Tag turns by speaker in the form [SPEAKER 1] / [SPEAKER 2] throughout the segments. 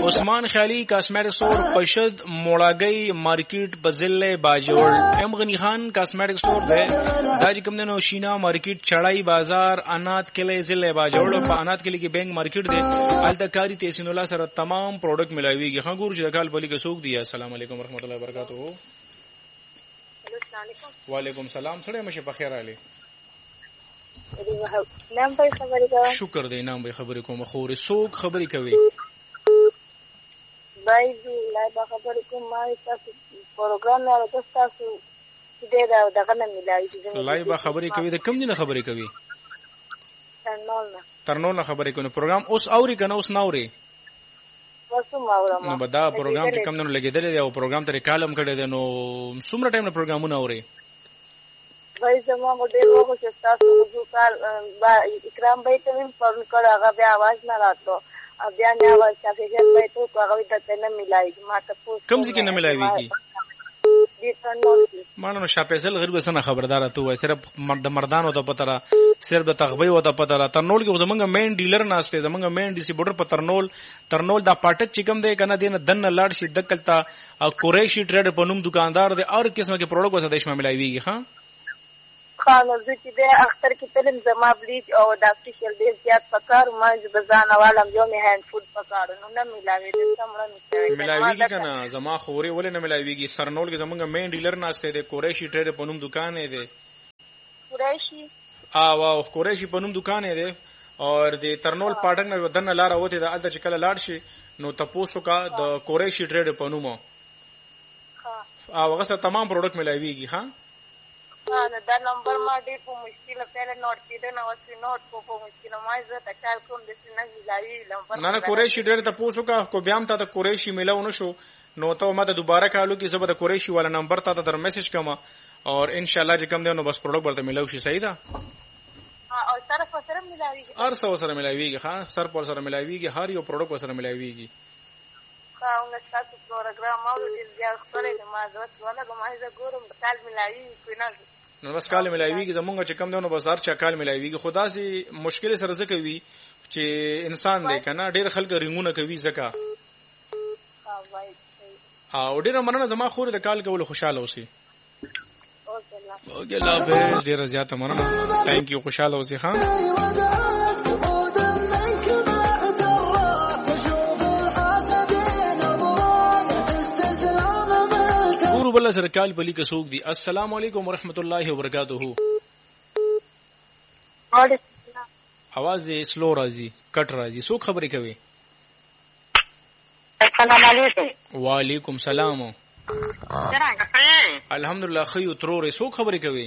[SPEAKER 1] عثمان خیالي کاسمیټک سٹور پشد موړاګي مارکیټ بزله باجوړ. ام غنی خان کاسمیټک سٹور ده دا چې کوم نو شینا مارکیټ چړای بازار انات کله زله باجوړ په انات کلی کې بینک مارکیټ ده الته کاری تحسین الله سره تمام پروډکټ ملاويږي. خنګور چې کال بلی کې سوق دی. السلام علیکم ورحمت الله وبرکاتہ. وعلیکم السلام. سره مشه په خیر علي.
[SPEAKER 2] نام به خبرې کوم.
[SPEAKER 1] شکر دی. نام به خبرې کوم. خوري سوق خبرې کوي.
[SPEAKER 2] بایدو لای به خبرې کوم. ما تاسو پروګرام نه تاسو دې دا دغه نه ملایي.
[SPEAKER 1] لای به خبرې کوي. د کوم دینه خبرې کوي؟ ترنول نه خبرې کوي. پروګرام اوس اوري کنه اوس نه اوري؟ نو بدا پروګرام چې کوم نه لګیدل دی او پروګرام ته کالم کړی دی نو څومره ټایم نه پروګرامونه اوري؟
[SPEAKER 2] وای زما مو ډیر وخت چې تاسو وځو کال با اکرام به ته من فون کړه هغه بیا आवाज نه راتلو بیا نه आवाज چې به ته هغه ته نه ملایي. ما ته
[SPEAKER 1] کوم ځکه نه ملایويږي؟
[SPEAKER 2] دې ترنول
[SPEAKER 1] مانو شاپېزل غریب سره خبردار ته وای صرف مردانو ته پته را صرف د تغبی و ته پته را. ترنول کې زمونږ مین ډیلر ناشته زمونږ مین ډیسټریبیوټر په ترنول دا پټک چې کوم دی کنه دینه دنه لاړ شي دکلتا قریشی ټریډ په نوم دکاندار دی اور قسمه کې پروډکټ وسه دیش ملایويږي. ها
[SPEAKER 2] خانو چې د اختر کې تلم زما بلیچ او د افیشل ډیر زیات پکار ما ځبزان والم یو می هاند فود پکار نو نه ملاوي د سمره
[SPEAKER 1] ملاويږي کنه زما خوري ولې نه ملاويږي؟ سرنول کې زمونږ مین ډیلر ناشته دی قریشی ټریډ په نوم دکان دی.
[SPEAKER 2] قریشی
[SPEAKER 1] واو قریشی په نوم دکان دی اور د ترنول پاټک نه ودن لار اوته د الته چې کله لاړ شي نو تاسو کا د قریشی ټریډ په نوم ها هغه سره تمام پروډکټ ملاويږي. ها
[SPEAKER 2] دا نمبر ما ډېر په مشکله پهله نوٹ کېده نو اوس نوٹ په مشکله ما زه تا کال کوم د سینه ملایي نمبر
[SPEAKER 1] نه قریشی ډېر ته پوسو کا کو بیا هم ته قریشی ملاو نشو نو ته ما ته دوباره کالو کې زبر قریشی والا نمبر ته در میسج کما اور ان شاء الله چې کوم دی نو بس پروډکټ ورته ملاو شي. صحیح ده؟
[SPEAKER 2] او طرف سره ملاويږي
[SPEAKER 1] هر څو سره ملاويږي. ها سر پر سره ملاويږي. هر یو پروډکټ سره ملاويږي.
[SPEAKER 2] او تاسو پروګرام او د زیات خبرې ما زه ولا کومه زه ګورم کال ملاويږي کنه
[SPEAKER 1] نو بس کال ملاويږي. زمونږ چې کم دی نو بازار چا کال ملاويږي. خدا سي مشکل سره ځکه وي چې انسان دی کنه ډېر خلک رنگونه کوي ځکه او ډېر مننه زما خور د کال کول خوشاله اوسي. اوکې الله حافظ. ډېر زیاته مننه. ثانک یو. خوشاله اوسي. خان بل سره کال بلی کې سوق دي. السلام علیکم ورحمت الله وبرکاتہ. आवाज یې سلو راځي کټ راځي. سوق خبرې کوي.
[SPEAKER 2] السلام علیکم.
[SPEAKER 1] وعلیکم السلام. الحمدلله خیو ترور. سوق خبرې کوي.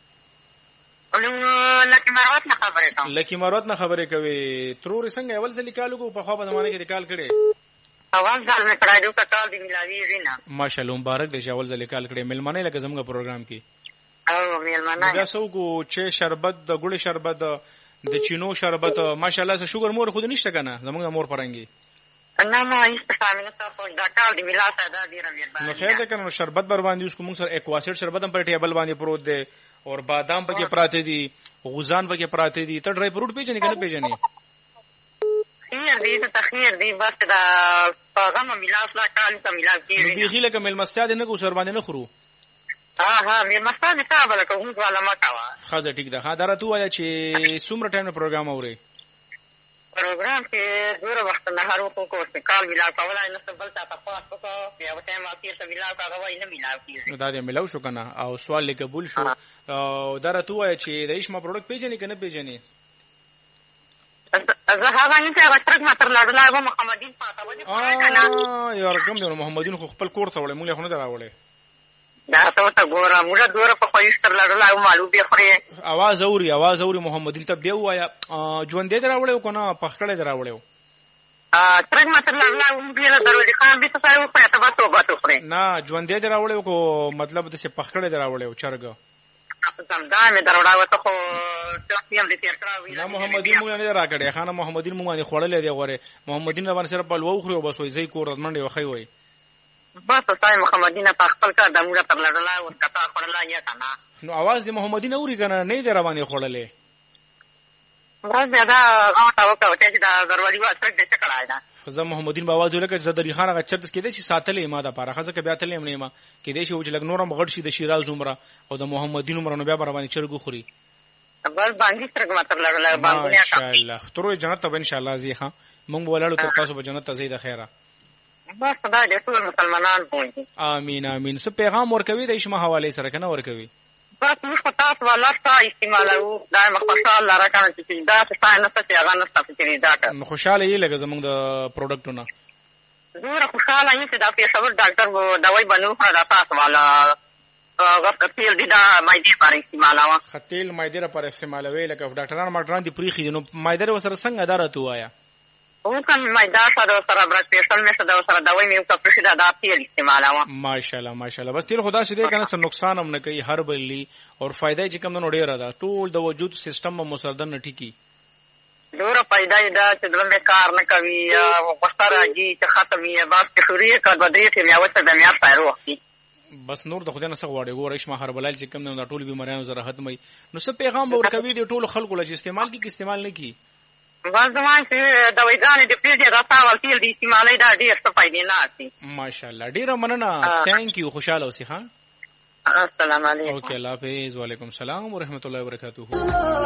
[SPEAKER 2] لکی مروت نه خبرې کوم.
[SPEAKER 1] لکی مروت نه خبرې کوي. ترور څنګه اول ځل کالو کو په خوا په زمانه کې کال کړي
[SPEAKER 2] اول ځل مې کړای دوه کال دی ملاوي نه.
[SPEAKER 1] ماشاءالله مبارک دې اول ځل کال کړي. ملمنه لکه زموږ پروګرام کې
[SPEAKER 2] او ملمنه
[SPEAKER 1] دا سو کو چې شربت د ګوړې شربت د چینو شربت ماشاءالله سه شوګر مور خود نشته کنه زموږ مور پرنګي
[SPEAKER 2] نه ما هیڅ فامیل تاسو دا کال دی ملا ساده دی رمیر
[SPEAKER 1] نو خیر ده کنه شربت بر باندې اوس کوم سره ایکواسیډ شربت هم پر ټیبل باندې پروت دی اور بادام پکې پراته دي غوزان پکې پراته دي. ته ډرای فروټ پیژنې کنه پیژنې؟
[SPEAKER 2] خیر دی ته تخیر دی بس دا پیغام میلاس لا کال ته میلاس کیږي.
[SPEAKER 1] نو بیخي لکه مل مستاد نه کو سر باندې نه خورو.
[SPEAKER 2] ها مل مستاد حساب لکه هم والا ما کاوه.
[SPEAKER 1] خاصه ټیک ده. ها درته وایا چې څومره ټایم پروګرام اوري؟
[SPEAKER 2] پروګرام کې ډېر وخت نه هر وخت کو کال میلاس کولای نه بل څه تاسو کو بیا وته ما تیر ته میلاس کاوه نه میلاس کیږي.
[SPEAKER 1] نو دا دې ملو شو کنه او سوال قبول شو. او درته وایا چې د هیڅ پروډکټ پیژنې کنه پیژنې؟
[SPEAKER 2] زه هغه نه ته غترک ماتر لاړل او محمدین پاته ودی کنه
[SPEAKER 1] یو رقم دی محمدین خو خپل کور ته وړي مونږ خو نه دراوړي
[SPEAKER 2] دا ته ګوره موږ دوره په خوښتر لاړل او معلوم به خوري.
[SPEAKER 1] आवाज اوري محمدین ته به وایا ژوند دې دراوړي کنه پخړې دراوړي
[SPEAKER 2] ترک ماتر لاړل او موږ له دروي خان به تاسو په اتبا توبه خوري
[SPEAKER 1] نه ژوند دې دراوړي کو مطلب د څه پخړې دراوړي چرګ
[SPEAKER 2] دا مې دروړاوه ته خو تاسو هم دې تیر کړو.
[SPEAKER 1] نه محمدین مونږ نه راکړې خانه محمدین مونږ باندې خړلې دی غوړې محمدین باندې سره په لوو خو بس وای زی کور منډه وخی وای
[SPEAKER 2] بس تاسو محمدین په خپل کار د موږ تر لړلا او کتا خړلا یا کنه
[SPEAKER 1] نو आवाज د محمدین اوري کنه نه دی روانه خړلې
[SPEAKER 3] بس بیا دا غوټه وکړه چې دا دروازې واسره د څه کړای دا
[SPEAKER 1] زه محمدین بابا زوله کې زدری خان هغه چرته کېدې چې ساتلې ما د پاره خزه کې بیا تلې مې ما کېدې چې وجه لګ نورم غړ شي د شیراز عمره او د محمدین عمره نو بیا باندې چرګو خوري
[SPEAKER 3] بس باندې سره مطلب لګل باندې
[SPEAKER 1] ان شاء الله ترې جنت ته ان شاء الله زی ها مونږ ولاړو ته تاسو به جنت ته زی د خیره
[SPEAKER 3] بس دا د ټول مسلمانان پوهیږي
[SPEAKER 1] امين امين څه پیغام ورکوي د شمه حواله سره کنه ورکوي
[SPEAKER 3] بس موږ تاسو ولرته استعمالو دا مخصوصه لاره کنه چې دا څه نه څه هغه نه څه چې دا کړ
[SPEAKER 1] خوشاله یې لګه زمونږ د پروډکټونه
[SPEAKER 3] زه خوشاله یم چې دا پیښور ډاکټر وو دوايي بنو خړا تاسو والا غفلتیل دي دا مایدې پر استعمالوا
[SPEAKER 1] خطیل مایدې پر استعمالوي لکه ډاکټران ماډران دي پریخي نو مایدې وسره څنګه دارته وایا
[SPEAKER 3] او کوم مایدا سره برات پیشل مشه دا سره دوايي مې په پرشه دا تیل استعمالوا
[SPEAKER 1] ماشاءالله ماشاءالله بس تیل خدا شي دې کنه څه نقصان هم نه کوي هر بلی او فائدې چې کوم نو ډیر ده ټول د وجود سیستم مسردن نه ټیکی
[SPEAKER 3] ډوره فائدې دا چې دلته کار نه کوي او پستر راځي چې ختمي بس شوري کار بدري ته مې اوسه د میار پایرو
[SPEAKER 1] بس نور د خدای نه څه غواړي ګورې شمه هر بلال چې کوم نو ټول بیماریانو زره ختمي نو څه پیغام ورکوي د ټول خلکو لږ استعمال کی استعمال نه کی
[SPEAKER 3] بس زمان چې د وېګانې د پیډي راځه تیل دي استعمالي دا ډیر څه فائدې نه اتی
[SPEAKER 1] ماشاءالله ډیر مننه ثانک یو خوشاله اوسې ها
[SPEAKER 3] السلام علیکم
[SPEAKER 1] اوکې الله حافظ وعلیکم السلام ورحمت الله وبرکاتہ